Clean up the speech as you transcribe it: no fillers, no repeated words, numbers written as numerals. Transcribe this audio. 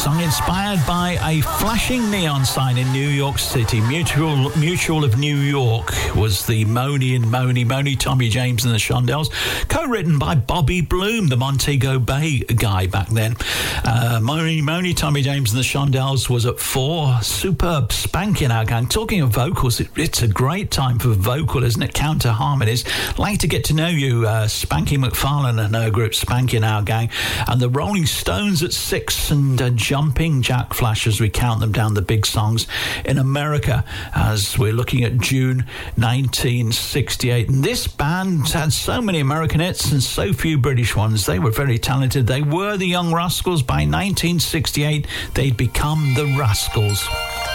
song inspired by a flashing neon sign in New York City. Mutual of New York was the Moni, Tommy James and the Shondells, co-written by Bobby Bloom, the Montego Bay guy back then. Moni, Tommy James and the Shondells was at 4. Superb Spanking Our Gang. Talking of vocals, it's a great time for vocal, isn't it? Counter harmonies. Like to get to know you, Spanky McFarlane and her group Spanking Our Gang, and the Rolling Stones at 6, and Jumping Jack Flash as we count them down, the big songs in America, as we're looking at June 1968. And this band had so many American hits and so few British ones. They were very talented. They were the Young Rascals. By 1968, they'd become the Rascals.